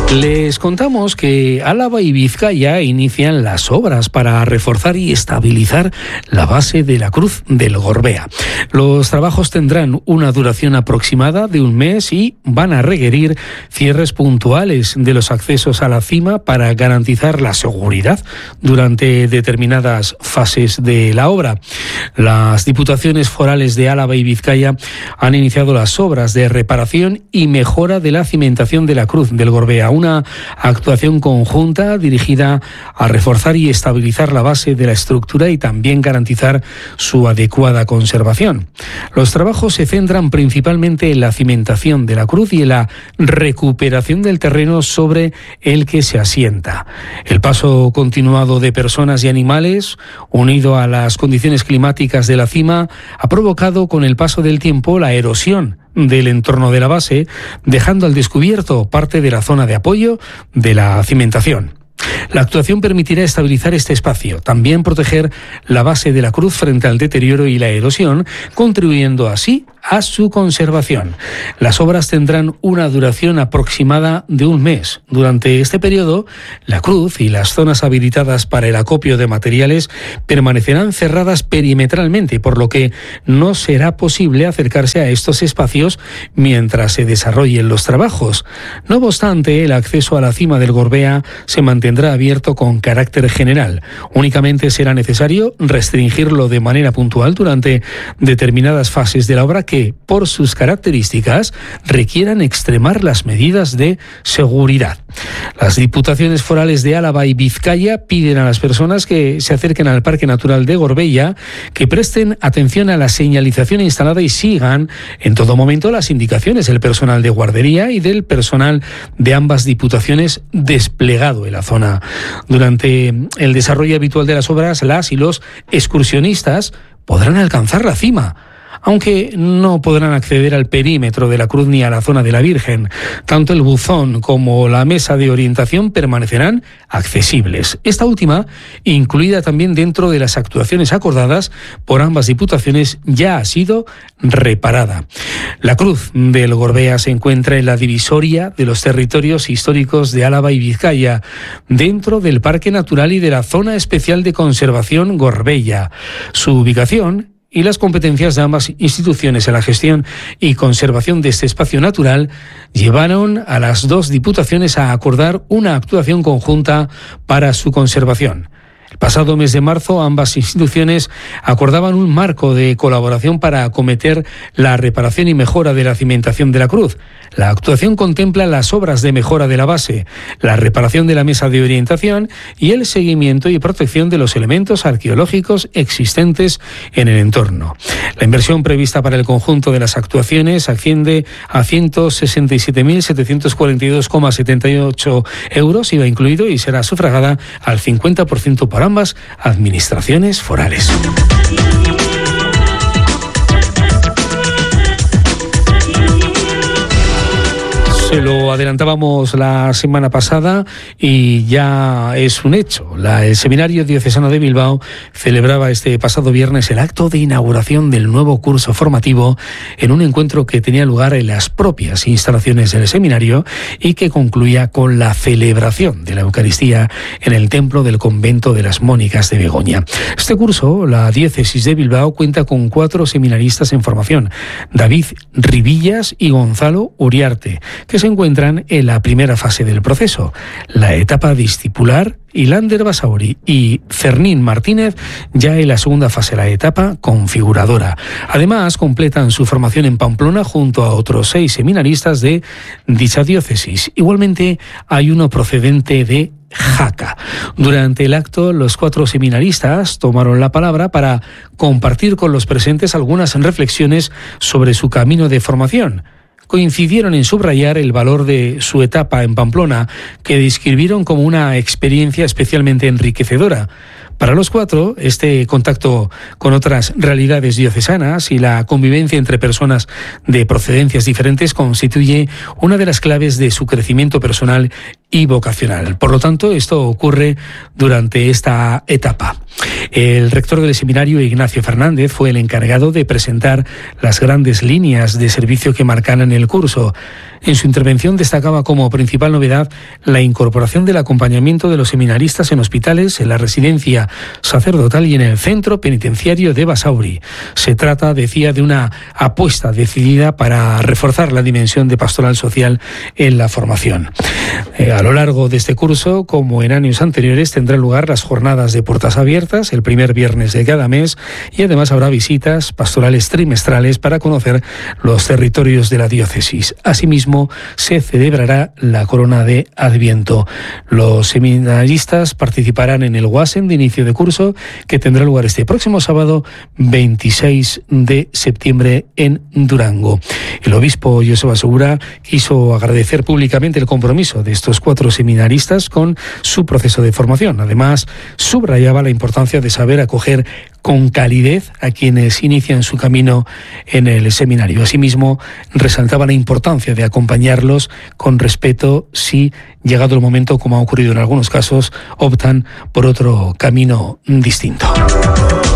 Les contamos que Álava y Vizcaya inician las obras para reforzar y estabilizar la base de la Cruz del Gorbea. Los trabajos tendrán una duración aproximada de un mes y van a requerir cierres puntuales de los accesos a la cima para garantizar la seguridad durante determinadas fases de la obra. Las diputaciones forales de Álava y Vizcaya han iniciado las obras de reparación y mejora de la cimentación de la Cruz del Gorbea, una actuación conjunta dirigida a reforzar y estabilizar la base de la estructura y también garantizar su adecuada conservación. Los trabajos se centran principalmente en la cimentación de la cruz y en la recuperación del terreno sobre el que se asienta. El paso continuado de personas y animales, unido a las condiciones climáticas de la cima, ha provocado con el paso del tiempo la erosión del entorno de la base, dejando al descubierto parte de la zona de apoyo de la cimentación. La actuación permitirá estabilizar este espacio, también proteger la base de la cruz frente al deterioro y la erosión, contribuyendo así a su conservación. Las obras tendrán una duración aproximada de un mes. Durante este periodo, la cruz y las zonas habilitadas para el acopio de materiales permanecerán cerradas perimetralmente, por lo que no será posible acercarse a estos espacios mientras se desarrollen los trabajos. No obstante, el acceso a la cima del Gorbea se mantendrá abierto con carácter general. Únicamente será necesario restringirlo de manera puntual durante determinadas fases de la obra que, por sus características, requieran extremar las medidas de seguridad. Las diputaciones forales de Álava y Vizcaya piden a las personas que se acerquen al Parque Natural de Gorbella que presten atención a la señalización instalada y sigan en todo momento las indicaciones del personal de guardería y del personal de ambas diputaciones desplegado en la zona. Durante el desarrollo habitual de las obras, las y los excursionistas podrán alcanzar la cima, aunque no podrán acceder al perímetro de la cruz ni a la zona de la Virgen. Tanto el buzón como la mesa de orientación permanecerán accesibles. Esta última, incluida también dentro de las actuaciones acordadas por ambas diputaciones, ya ha sido reparada. La Cruz del Gorbea se encuentra en la divisoria de los territorios históricos de Álava y Vizcaya, dentro del Parque Natural y de la Zona Especial de Conservación Gorbella. Su ubicación y las competencias de ambas instituciones en la gestión y conservación de este espacio natural llevaron a las dos diputaciones a acordar una actuación conjunta para su conservación. El pasado mes de marzo, ambas instituciones acordaban un marco de colaboración para acometer la reparación y mejora de la cimentación de la cruz. La actuación contempla las obras de mejora de la base, la reparación de la mesa de orientación y el seguimiento y protección de los elementos arqueológicos existentes en el entorno. La inversión prevista para el conjunto de las actuaciones asciende a 167.742,78 euros, IVA incluido, y será sufragada al 50% por ambas administraciones forales. Se lo adelantábamos la semana pasada y ya es un hecho. El Seminario Diocesano de Bilbao celebraba este pasado viernes el acto de inauguración del nuevo curso formativo en un encuentro que tenía lugar en las propias instalaciones del seminario y que concluía con la celebración de la Eucaristía en el templo del convento de las Mónicas de Begoña. Este curso, la Diócesis de Bilbao, cuenta con 4 seminaristas en formación: David Ribillas y Gonzalo Uriarte, que se encuentran en la primera fase del proceso, la etapa discipular, y Lander Basauri y Fernín Martínez ya en la segunda fase, la etapa configuradora. Además, completan su formación en Pamplona junto a otros 6 seminaristas de dicha diócesis. Igualmente, hay uno procedente de Jaca. Durante el acto, los 4 seminaristas tomaron la palabra para compartir con los presentes algunas reflexiones sobre su camino de formación. Coincidieron en subrayar el valor de su etapa en Pamplona, que describieron como una experiencia especialmente enriquecedora. Para los 4, este contacto con otras realidades diocesanas y la convivencia entre personas de procedencias diferentes constituye una de las claves de su crecimiento personal y vocacional. Por lo tanto, esto ocurre durante esta etapa. El rector del seminario, Ignacio Fernández, fue el encargado de presentar las grandes líneas de servicio que marcaran el curso. En su intervención destacaba como principal novedad la incorporación del acompañamiento de los seminaristas en hospitales, en la residencia sacerdotal y en el centro penitenciario de Basauri. Se trata, decía, de una apuesta decidida para reforzar la dimensión de pastoral social en la formación. A lo largo de este curso, como en años anteriores, tendrán lugar las jornadas de puertas abiertas el primer viernes de cada mes y además habrá visitas pastorales trimestrales para conocer los territorios de la diócesis. Asimismo, se celebrará la corona de Adviento. Los seminaristas participarán en el WASEM de inicio de curso que tendrá lugar este próximo sábado 26 de septiembre en Durango. El obispo Joseba Segura quiso agradecer públicamente el compromiso de estos 4 seminaristas con su proceso de formación. Además, subrayaba la importancia de saber acoger con calidez a quienes inician su camino en el seminario. Asimismo, resaltaba la importancia de acompañarlos con respeto si, llegado el momento, como ha ocurrido en algunos casos, optan por otro camino distinto.